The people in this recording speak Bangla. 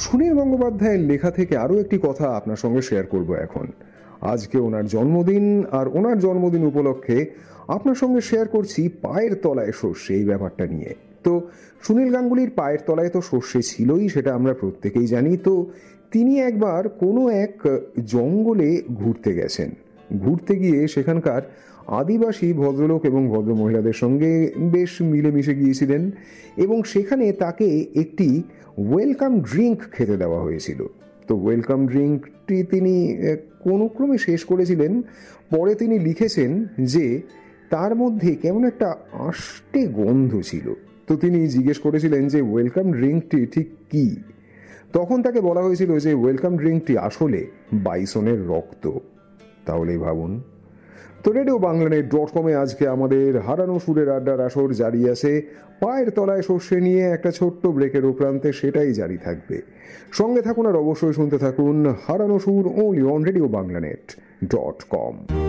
সুনীল গঙ্গোপাধ্যায়ের লেখা থেকে আরও একটি কথা আপনার সঙ্গে শেয়ার করব এখন। আজকে ওনার জন্মদিন, আর ওনার জন্মদিন উপলক্ষে আপনার সঙ্গে শেয়ার করছি পায়ের তলায় সর্ষে এই ব্যাপারটা নিয়ে। তো সুনীল গাঙ্গুলির পায়ের তলায় তো সর্ষে ছিলই, সেটা আমরা প্রত্যেকেই জানি। তো তিনি একবার কোনো এক জঙ্গলে ঘুরতে গেছেন। ঘুরতে গিয়ে সেখানকার আদিবাসী ভদ্রলোক এবং ভদ্রমহিলাদের সঙ্গে বেশ মিলেমিশে গিয়েছিলেন, এবং সেখানে তাকে একটি ওয়েলকাম ড্রিঙ্ক খেতে দেওয়া হয়েছিল। তো ওয়েলকাম ড্রিঙ্কটি তিনি কোনো ক্রমে শেষ করেছিলেন। পরে তিনি লিখেছেন যে তার মধ্যে কেমন একটা আষ্টে গন্ধ ছিল। তো তিনি জিজ্ঞেস করেছিলেন যে ওয়েলকাম ড্রিঙ্কটি ঠিক কী। তখন তাকে বলা হয়েছিল যে ওয়েলকাম ড্রিঙ্কটি আসলে বাইসনের রক্ত। তাহলেই ভাবুন। তো RadioBanglaNet.com-এ আজকে আমাদের হারানো সুরের আড্ডার আসর জারি আছে। পায়ের তলায় সর্ষে নিয়ে একটা ছোট্ট ব্রেকের উপরান্তে সেটাই জারি থাকবে। সঙ্গে থাকুন আর অবশ্যই শুনতে থাকুন হারানো সুর, only on RadioBanglaNet.com।